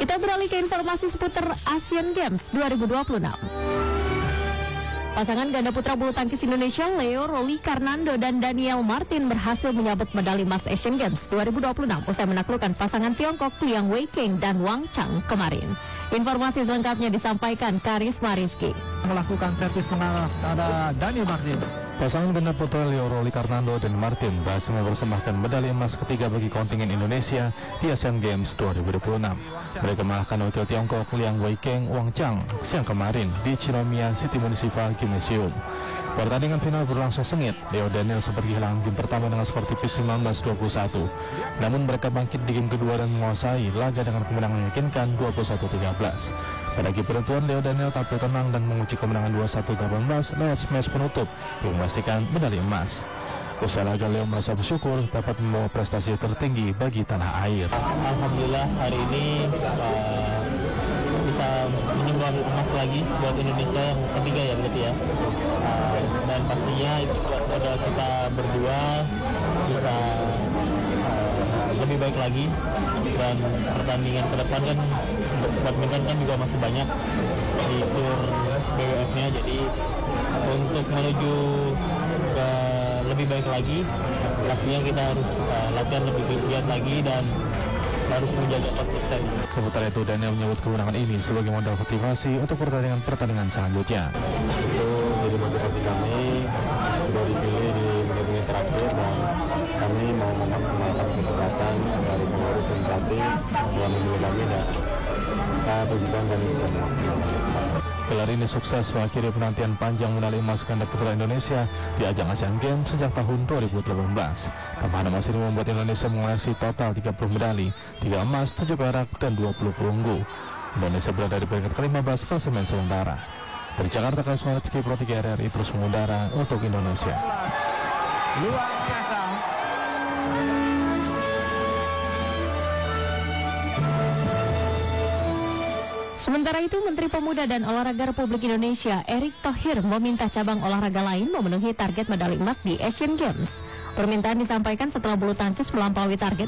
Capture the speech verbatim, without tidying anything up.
Kita beralih ke informasi seputar Asian Games dua ribu dua puluh enam. Pasangan ganda putra bulu tangkis Indonesia Leo Roli Karnando dan Daniel Martin berhasil menyabet medali emas Asian Games dua ribu dua puluh enam usai menaklukkan pasangan Tiongkok Liang Weikeng dan Wang Chang kemarin. Informasi selengkapnya disampaikan Karisma Rizky. Melakukan servis pengarah ada Daniel Martin. Pasangan ganda putra Leo Roli Karnando dan Martin berhasil mempersembahkan medali emas ketiga bagi kontingen Indonesia di Asian Games dua ribu dua puluh enam. Mereka mengalahkan wakil Tiongkok Liang Weikeng Wang Chang siang kemarin di Chinomiya City Municipal Gymnasium. Pertandingan final berlangsung sengit. Leo Daniel sempat kehilangan game pertama dengan skor tipis sembilan belas dua puluh satu. Namun mereka bangkit di game kedua dan menguasai laga dengan kemenangan meyakinkan dua puluh satu tiga belas. Pada game penentuan, Leo Daniel tampil tenang dan mengunci kemenangan dua puluh satu delapan belas lewat smash penutup yang memastikan medali emas. Usai laga, Leo merasa bersyukur dapat membawa prestasi tertinggi bagi tanah air. Alhamdulillah hari ini uh, bisa menyumbang emas lagi buat Indonesia yang ketiga ya berarti ya. Uh, dan pastinya itu buat modal kita berdua bisa uh, lebih baik lagi, dan pertandingan ke depan kan badminton kan juga masih banyak di tur B W F-nya, jadi untuk menuju ke lebih baik lagi pastinya kita harus uh, latihan lebih giat lagi dan harus menjaga konsisten. Sementara itu, Daniel menyebut kemenangan ini sebagai modal motivasi untuk pertandingan-pertandingan selanjutnya. Itu jadi motivasi kami sudah dipilih di menit-menit terakhir, dan kami mau memaksimalkan kesempatan dari pengurus dan pelatih yang memilih kami, dan kita berjuang dan bisa memaksimalkan. Gelar ini sukses mengakhiri penantian panjang medali emas ganda putra Indonesia di ajang Asian Games sejak tahun dua ribu delapan belas. Tambahan emas ini membuat Indonesia mengoleksi total tiga puluh medali, tiga emas, tujuh perak, dan dua puluh perunggu. Indonesia berada di peringkat ke lima belas klasemen sementara. Dari Jakarta, Karisma Rizky, Pro tiga R R I terus mengudara untuk Indonesia. Luar biasa. Sementara itu, Menteri Pemuda dan Olahraga Republik Indonesia Erick Thohir meminta cabang olahraga lain memenuhi target medali emas di Asian Games. Permintaan disampaikan setelah bulu tangkis melampaui target